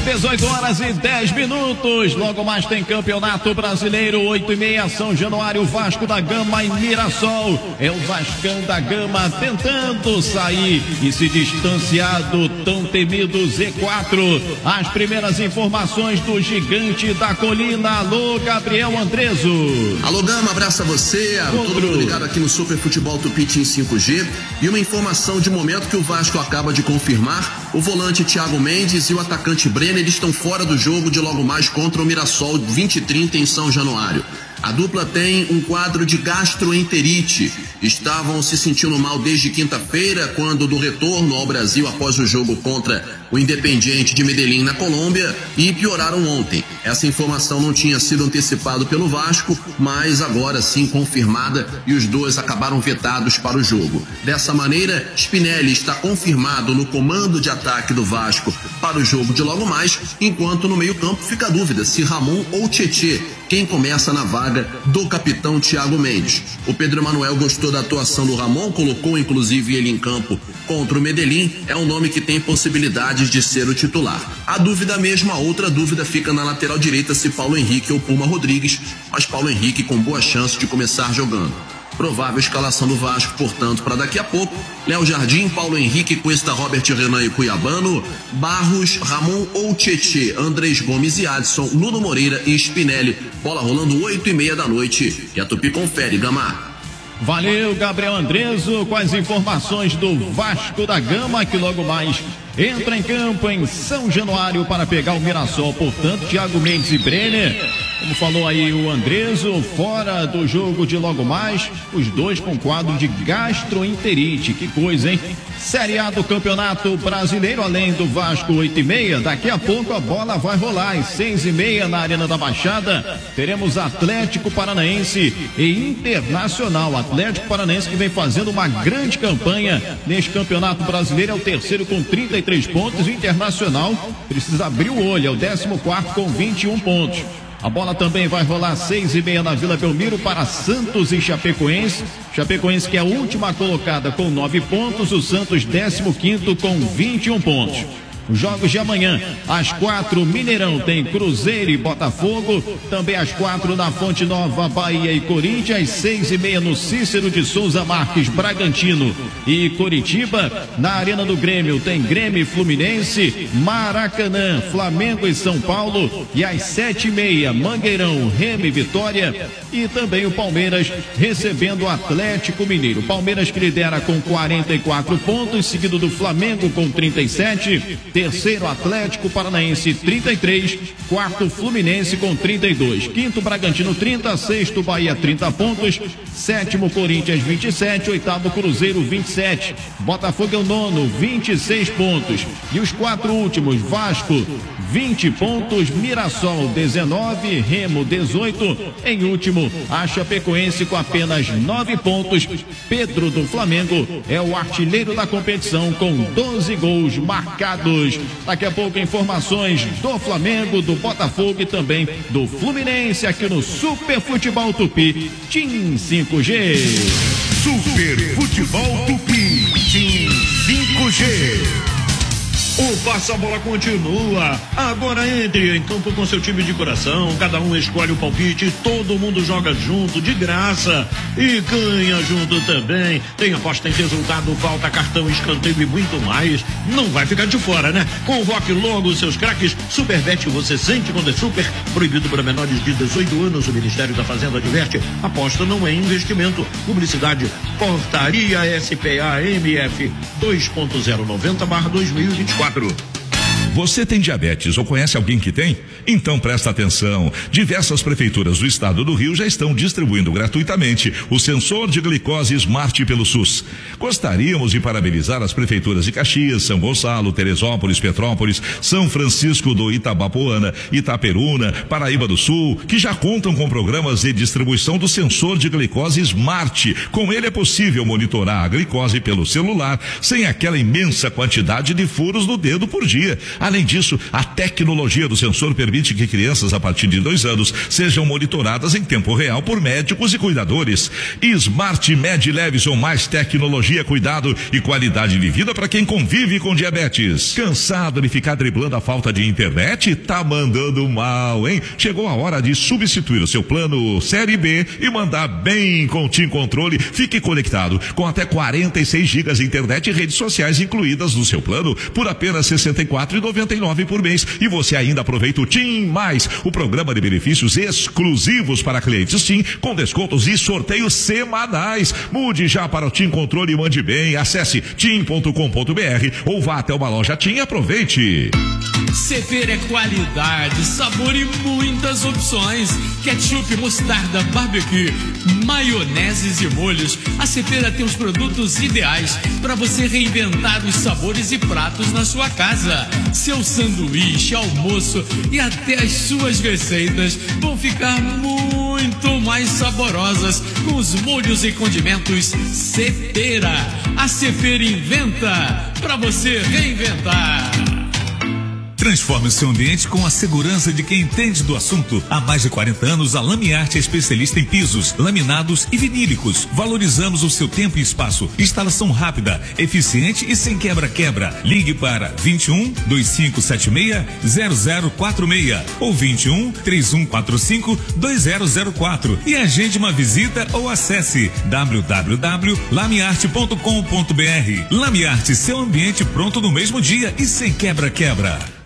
18 horas e 10 minutos. Logo mais tem Campeonato Brasileiro, 8h30, São Januário, Vasco da Gama e Mirassol. É o Vascão da Gama tentando sair e se distanciar do tão temido Z4. As primeiras informações do Gigante da Colina. Alô, Gabriel Andreso. Alô, Gama, abraço a você, a todo mundo ligado aqui no Super Futebol Tupi em 5G. E uma informação de momento que o Vasco acaba de confirmar: o volante Thiago Mendes e o atacante Brenner, eles estão fora do jogo de logo mais contra o Mirassol 20h30 em São Januário. A dupla tem um quadro de gastroenterite. Estavam se sentindo mal desde quinta-feira, quando do retorno ao Brasil após o jogo contra o Independiente de Medellín na Colômbia, e pioraram ontem. Essa informação não tinha sido antecipada pelo Vasco, mas agora sim confirmada, e os dois acabaram vetados para o jogo. Dessa maneira, Spinelli está confirmado no comando de ataque do Vasco para o jogo de logo mais, enquanto no meio-campo fica a dúvida se Ramon ou Tietê, quem começa na vaga do capitão Thiago Mendes. O Pedro Emanuel gostou da atuação do Ramon, colocou inclusive ele em campo contra o Medellín. É um nome que tem possibilidades de ser o titular. A dúvida mesmo, a outra dúvida fica na lateral direita, se Paulo Henrique ou Puma Rodrigues, mas Paulo Henrique com boa chance de começar jogando. Provável escalação do Vasco, portanto, para daqui a pouco: Léo Jardim, Paulo Henrique, Cuesta, Robert Renan e Cuiabano, Barros, Ramon ou Tietê, Andrés Gomes e Adson, Nuno Moreira e Spinelli. Bola rolando 8h30 da noite. E a Tupi confere, Gama. Valeu, Gabriel Andreso, com as informações do Vasco da Gama, que logo mais entra em campo em São Januário para pegar o Mirassol. Portanto, Thiago Mendes e Brenner, como falou aí o Andreso, fora do jogo de logo mais, os dois com quadro de gastroenterite. Que coisa, hein? Série A do Campeonato Brasileiro, além do Vasco, 8h30. Daqui a pouco a bola vai rolar. Às 6h30 na Arena da Baixada, teremos Atlético Paranaense e Internacional. Atlético Paranaense que vem fazendo uma grande campanha neste Campeonato Brasileiro, é o terceiro com 33 pontos. O Internacional precisa abrir o olho, é o 14º com 21 pontos. A bola também vai rolar às 6h30 na Vila Belmiro para Santos e Chapecoense. Chapecoense que é a última colocada com 9 pontos, o Santos 15º com 21 pontos. Os jogos de amanhã, às 4, Mineirão tem Cruzeiro e Botafogo. Também às 4 na Fonte Nova, Bahia e Corinthians. Às 6h30 no Cícero de Souza Marques, Bragantino e Coritiba. Na Arena do Grêmio tem Grêmio e Fluminense, Maracanã, Flamengo e São Paulo. E às 7h30, Mangueirão, Remo e Vitória. E também o Palmeiras recebendo o Atlético Mineiro. Palmeiras que lidera com 44 pontos, seguido do Flamengo com 37. Terceiro, Atlético Paranaense, 33. Quarto, Fluminense com 32. Quinto, Bragantino, 30. Sexto, Bahia, 30 pontos. Sétimo, Corinthians, 27. Oitavo, Cruzeiro, 27. Botafogo é o nono, 26 pontos. E os quatro últimos, Vasco, 20 pontos. Mirassol, 19. Remo, 18. Em último, a Chapecoense com apenas 9 pontos. Pedro do Flamengo é o artilheiro da competição com 12 gols marcados. Daqui a pouco informações do Flamengo, do Botafogo e também do Fluminense aqui no Super Futebol Tupi Team 5G. Super Futebol Tupi Team 5G. O Passa-Bola continua. Agora entre em campo com seu time de coração. Cada um escolhe o palpite. Todo mundo joga junto, de graça. E ganha junto também. Tem aposta em resultado, falta, cartão, escanteio e muito mais. Não vai ficar de fora, né? Convoque logo os seus craques. Superbet, você sente quando é super. Proibido para menores de 18 anos. O Ministério da Fazenda adverte. Aposta não é investimento. Publicidade. Portaria SPA MF 2.090/2024. Você tem diabetes ou conhece alguém que tem? Então presta atenção. Diversas prefeituras do estado do Rio já estão distribuindo gratuitamente o sensor de glicose Smart pelo SUS. Gostaríamos de parabenizar as prefeituras de Caxias, São Gonçalo, Teresópolis, Petrópolis, São Francisco do Itabapoana, Itaperuna, Paraíba do Sul, que já contam com programas de distribuição do sensor de glicose Smart. Com ele é possível monitorar a glicose pelo celular sem aquela imensa quantidade de furos no dedo por dia. Além disso, a tecnologia do sensor permite que crianças a partir de 2 anos sejam monitoradas em tempo real por médicos e cuidadores. Smart Med Levison, mais tecnologia, cuidado e qualidade de vida para quem convive com diabetes. Cansado de ficar driblando a falta de internet? Tá mandando mal, hein? Chegou a hora de substituir o seu plano Série B e mandar bem com o TIM Controle. Fique conectado com até 46 GB de internet e redes sociais incluídas no seu plano por apenas R$ 64,99 por mês. E você ainda aproveita o TIM Mais, o programa de benefícios exclusivos para clientes TIM, com descontos e sorteios semanais. Mude já para o TIM Controle e mande bem. Acesse tim.com.br ou vá até uma loja TIM e aproveite. Cepera é qualidade, sabor e muitas opções. Ketchup, mostarda, barbecue, maioneses e molhos. A Cepera tem os produtos ideais para você reinventar os sabores e pratos na sua casa. Seu sanduíche, almoço e até as suas receitas vão ficar muito mais saborosas com os molhos e condimentos Cepera. A Cepera inventa para você reinventar. Transforme o seu ambiente com a segurança de quem entende do assunto. Há mais de 40 anos, a Lamiarte é especialista em pisos, laminados e vinílicos. Valorizamos o seu tempo e espaço. Instalação rápida, eficiente e sem quebra-quebra. Ligue para 21 2576 0046 ou 21 3145 2004 e agende uma visita ou acesse www.lamiarte.com.br. Lamiarte, seu ambiente pronto no mesmo dia e sem quebra-quebra.